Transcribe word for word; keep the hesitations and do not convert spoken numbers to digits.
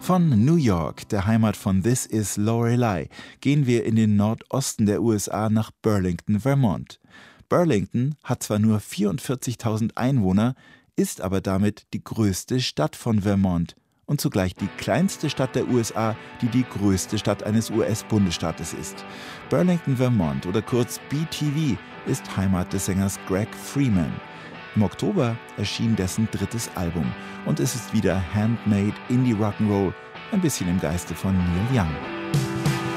Von New York, der Heimat von This Is Lorelei, gehen wir in den Nordosten der U S A nach Burlington, Vermont. Burlington hat zwar nur vierundvierzigtausend Einwohner, ist aber damit die größte Stadt von Vermont und zugleich die kleinste Stadt der U S A, die die größte Stadt eines U S-Bundesstaates ist. Burlington, Vermont oder kurz B T V ist Heimat des Sängers Greg Freeman. Im Oktober erschien dessen drittes Album und es ist wieder Handmade Indie Rock'n'Roll, ein bisschen im Geiste von Neil Young.